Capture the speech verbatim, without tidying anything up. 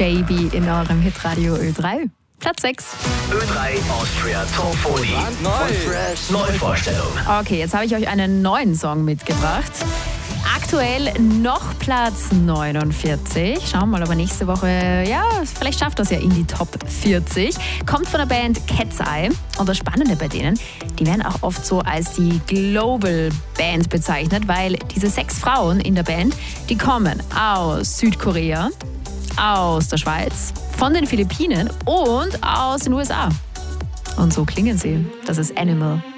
J B in eurem Hitradio Ö drei. Platz sechs. Ö drei Austria Top vierzig. Neu. Neuvorstellung. Okay, jetzt habe ich euch einen neuen Song mitgebracht. Aktuell noch Platz neunundvierzig. Schauen wir mal, ob er nächste Woche, ja, vielleicht schafft das ja in die Top vierzig. Kommt von der Band Cat's Eye. Und das Spannende bei denen, die werden auch oft so als die Global Band bezeichnet, weil diese sechs Frauen in der Band, die kommen aus Südkorea, aus der Schweiz, von den Philippinen und aus den U S A. Und so klingen sie. Das ist Animal.